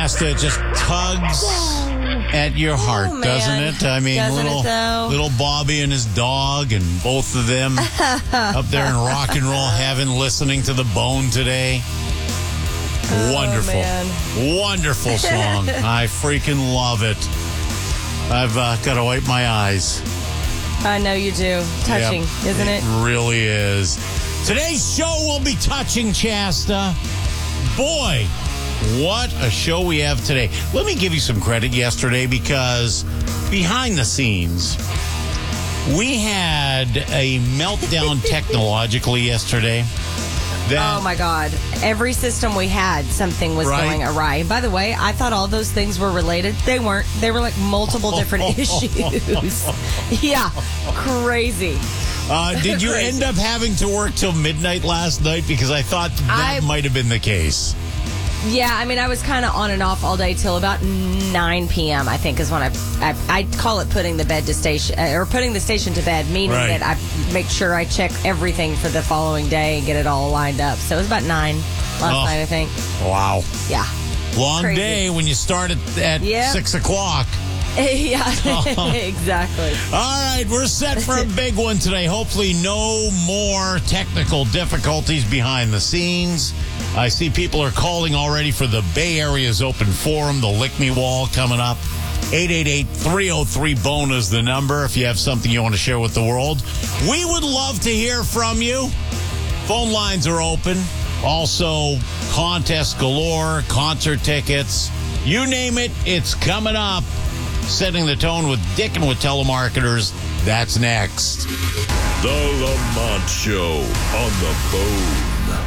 Shasta, it just tugs at your heart, doesn't it? I mean, little Bobby and his dog, and both of them up there in rock and roll heaven listening to the Bone today. Wonderful. Wonderful song. I freaking love it. I've got to wipe my eyes. I know you do. Touching, isn't it? It really is. Today's show will be touching, Shasta. Boy, what a show we have today. Let me give you some credit yesterday, because behind the scenes, we had a meltdown technologically yesterday. Oh, my God. Every system we had, something was going awry. By the way, I thought all those things were related. They weren't. They were like multiple different issues. Yeah, crazy. Did you end up having to work till midnight last night? Because I thought that might have been the case. Yeah, I mean, I was kind of on and off all day till about 9 p.m., I think, is when I call it putting the bed to station, or putting the station to bed, meaning that I make sure I check everything for the following day and get it all lined up. So it was about 9 last night, I think. Wow. Yeah. Long day when you start at 6 o'clock. Yeah, exactly. All right, we're set for a big one today. Hopefully no more technical difficulties behind the scenes. I see people are calling already for the Bay Area's open forum, the Lick Me Wall coming up. 888-303-BONE is the number if you have something you want to share with the world. We would love to hear from you. Phone lines are open. Also, contests galore, concert tickets. You name it, it's coming up. Setting the tone with Dick and with telemarketers. That's next. The Lamont Show on the Bone.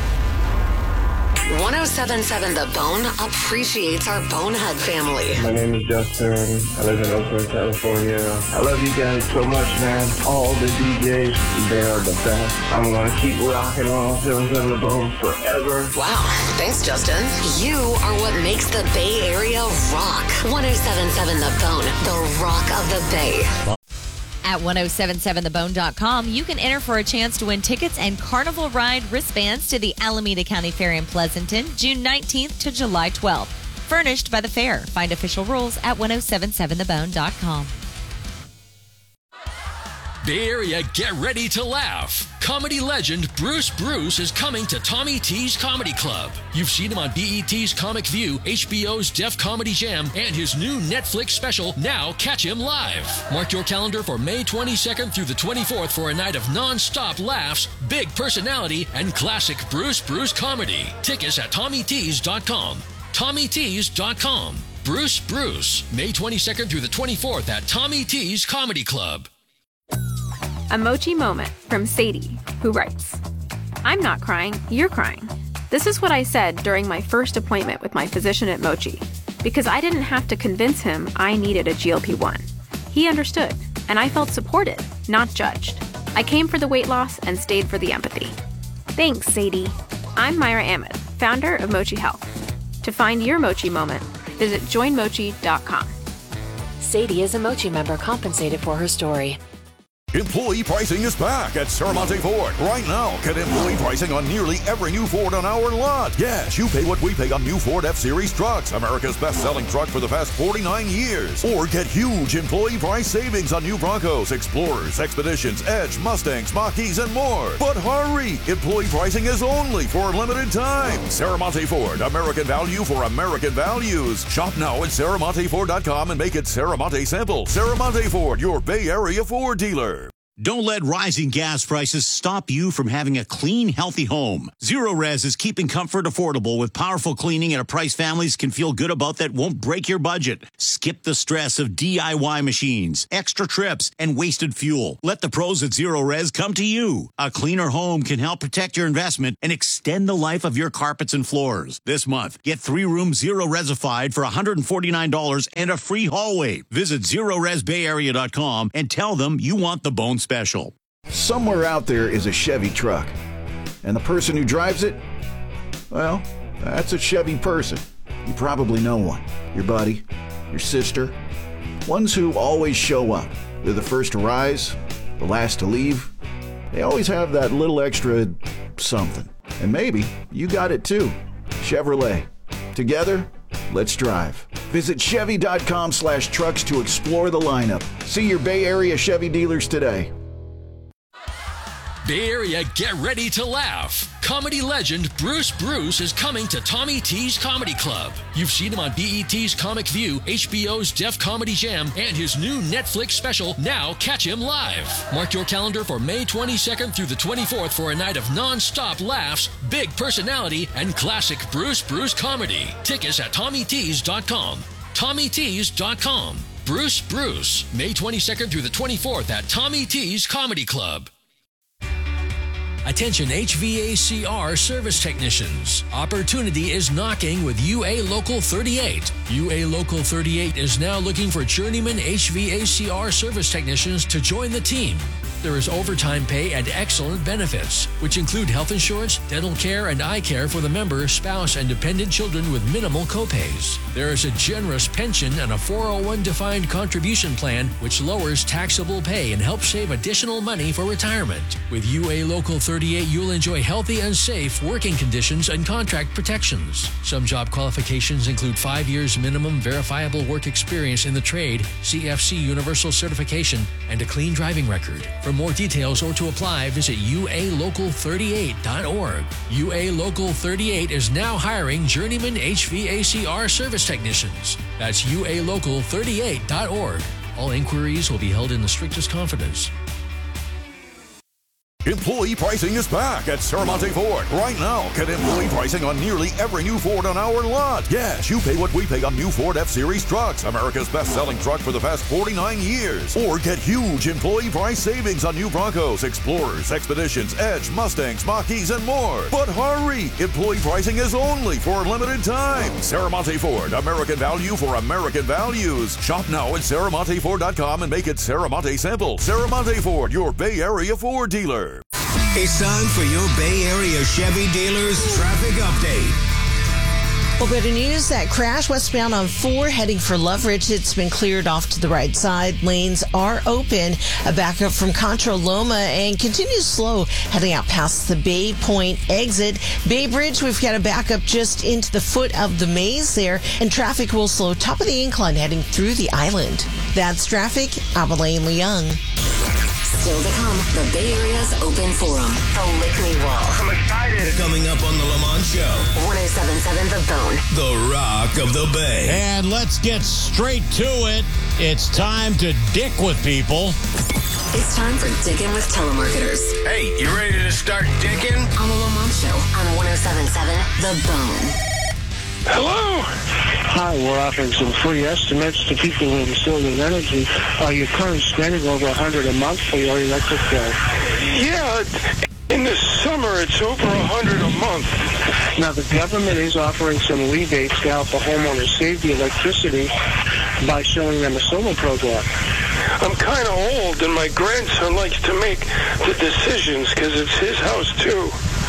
107.7 The Bone appreciates our Bonehead family. My name is Justin. I live in Oakland, California. I love you guys so much, man. All the DJs, they are the best. I'm going to keep rocking on 107 The Bone forever. Wow. Thanks, Justin. You are what makes the Bay Area rock. 107.7 The Bone, the rock of the Bay. At 1077thebone.com, you can enter for a chance to win tickets and Carnival Ride wristbands to the Alameda County Fair in Pleasanton, June 19th to July 12th. Furnished by the fair. Find official rules at 1077thebone.com. Bay Area, get ready to laugh. Comedy legend Bruce Bruce is coming to Tommy T's Comedy Club. You've seen him on BET's Comic View, HBO's Def Comedy Jam, and his new Netflix special, Now Catch Him Live. Mark your calendar for May 22nd through the 24th for a night of non-stop laughs, big personality, and classic Bruce Bruce comedy. Tickets at TommyTees.com. TommyTees.com. Bruce Bruce, May 22nd through the 24th at Tommy T's Comedy Club. A Mochi moment from Sadie, who writes, I'm not crying, you're crying. This is what I said during my first appointment with my physician at Mochi, because I didn't have to convince him I needed a GLP-1. He understood, and I felt supported, not judged. I came for the weight loss and stayed for the empathy. Thanks, Sadie. I'm Myra Ahmed, founder of Mochi Health. To find your Mochi moment, visit joinmochi.com. Sadie is a Mochi member compensated for her story. Employee pricing is back at Serramonte Ford. Right now, get employee pricing on nearly every new Ford on our lot. Yes, you pay what we pay on new Ford F-Series trucks, America's best-selling truck for the past 49 years. Or get huge employee price savings on new Broncos, Explorers, Expeditions, Edge, Mustangs, Mach-E's, and more. But hurry! Employee pricing is only for a limited time. Serramonte Ford, American value for American values. Shop now at SerramonteFord.com and make it Serramonte simple. Serramonte Ford, your Bay Area Ford dealer. Don't let rising gas prices stop you from having a clean, healthy home. Zero Res is keeping comfort affordable with powerful cleaning at a price families can feel good about that won't break your budget. Skip the stress of DIY machines, extra trips, and wasted fuel. Let the pros at Zero Res come to you. A cleaner home can help protect your investment and extend the life of your carpets and floors. This month, get 3 rooms Zero Resified for $149 and a free hallway. Visit ZeroResBayArea.com and tell them you want the Bone Special. Somewhere out there is a Chevy truck, and the person who drives it, well, that's a Chevy person. You probably know one. Your buddy, your sister, ones who always show up. They're the first to rise, the last to leave. They always have that little extra something. And maybe you got it too. Chevrolet. Together, Let's drive. Visit Chevy.com/trucks to explore the lineup. See your Bay Area Chevy dealers today. Bay Area, get ready to laugh. Comedy legend Bruce Bruce is coming to Tommy T's Comedy Club. You've seen him on BET's Comic View, HBO's Def Comedy Jam, and his new Netflix special, Now Catch Him Live. Mark your calendar for May 22nd through the 24th for a night of non-stop laughs, big personality, and classic Bruce Bruce comedy. Tickets at TommyTees.com. TommyTees.com. Bruce Bruce, May 22nd through the 24th at Tommy T's Comedy Club. Attention HVACR service technicians. Opportunity is knocking with UA Local 38. UA Local 38 is now looking for journeyman HVACR service technicians to join the team. There is overtime pay and excellent benefits, which include health insurance, dental care, and eye care for the member, spouse, and dependent children with minimal copays. There is a generous pension and a 401 defined contribution plan, which lowers taxable pay and helps save additional money for retirement. With UA Local 38, you'll enjoy healthy and safe working conditions and contract protections. Some job qualifications include 5 years minimum verifiable work experience in the trade, CFC Universal Certification, and a clean driving record. For more details or to apply, visit ualocal38.org. UA Local 38 is now hiring journeyman HVACR service technicians. That's ualocal38.org. All inquiries will be held in the strictest confidence. Employee pricing is back at Serramonte Ford. Right now, get employee pricing on nearly every new Ford on our lot. Yes, you pay what we pay on new Ford F-Series trucks, America's best-selling truck for the past 49 years. Or get huge employee price savings on new Broncos, Explorers, Expeditions, Edge, Mustangs, Mach-E's, and more. But hurry! Employee pricing is only for a limited time. Serramonte Ford, American value for American values. Shop now at SerramonteFord.com and make it Serramonte simple. Serramonte Ford, your Bay Area Ford dealer. It's time for your Bay Area Chevy dealers traffic update. Well, better news, that crash westbound on 4 heading for Loveridge, it's been cleared off to the right side. Lanes are open. A backup from Contra Loma and continues slow heading out past the Bay Point exit. Bay Bridge, we've got a backup just into the foot of the maze there, and traffic will slow top of the incline heading through the island. That's traffic. I'm Elaine Leung. Still to come, the Bay Area's open forum, the Lickney Wall. I'm excited. Coming up on the Lamont Show. 107.7 The Bone. The Rock of the Bay. And let's get straight to it. It's time to dick with people. It's time for Dickin' with Telemarketers. Hey, you ready to start dicking? On the Lamont Show on 107.7 The Bone. Hello? Hi, we're offering some free estimates to people who are Solar Energy. Are you currently spending over $100 a month for your electric bill? Yeah, in the summer it's over $100 a month. Now, the government is offering some rebates to help the homeowner save the electricity by showing them a solar program. I'm kind of old, and my grandson likes to make the decisions because it's his house, too.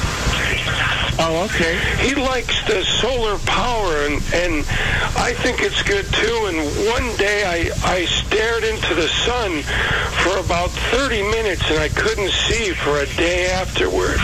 Oh, okay. He likes the solar power, and I think it's good, too. And one day I stared into the sun for about 30 minutes, and I couldn't see for a day afterwards.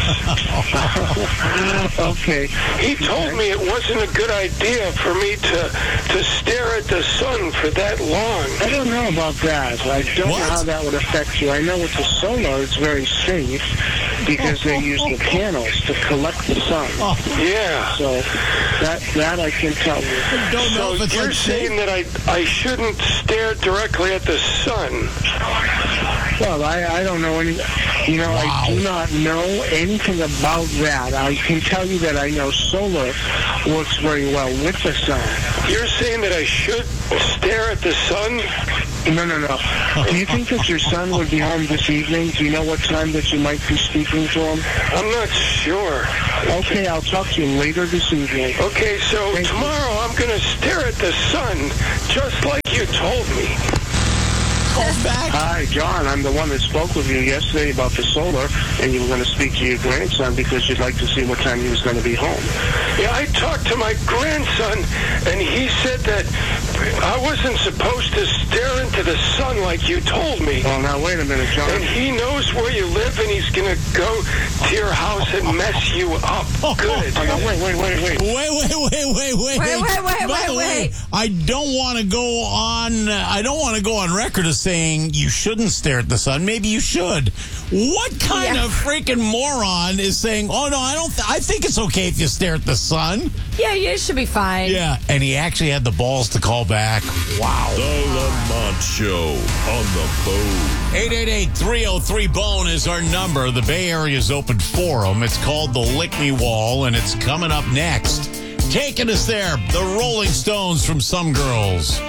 Okay. He told me it wasn't a good idea for me to stare at the sun for that long. I don't know about that. I don't know how that would affect you. I know with the solar, it's very safe because they use the panels to collect the sun. Oh. Yeah. So that I can tell you. Don't know if it's you're saying that I shouldn't stare directly at the sun? Well, I don't know any. You know, wow. I do not know anything about that. I can tell you that I know solar works very well with the sun. You're saying that I should stare at the sun? No. Do you think that your son would be home this evening? Do you know what time that you might be speaking to him? I'm not sure. Okay, I'll talk to you later this evening. Okay, so tomorrow I'm going to stare at the sun just like you told me. calls back. Hi, John. I'm the one that spoke with you yesterday about the solar, and you were going to speak to your grandson because you'd like to see what time he was going to be home. Yeah, I talked to my grandson, and he said that I wasn't supposed to stare into the sun like you told me. Well, now, wait a minute, John. And he knows where you live, and he's going to go to your house and mess you up. Good. Oh, no, wait. Wait. I don't want to go on record as saying you shouldn't stare at the sun. Maybe you should. What kind of freaking moron is saying, "Oh no, I think it's okay if you stare at the sun"? Yeah, you should be fine. Yeah, and he actually had the balls to call back. Wow. The Lamont Show on the Bone. 888-303-BONE is our number. The Bay Area's open forum. It's called the Lick Me Wall, and it's coming up next. Taking us there, the Rolling Stones from Some Girls.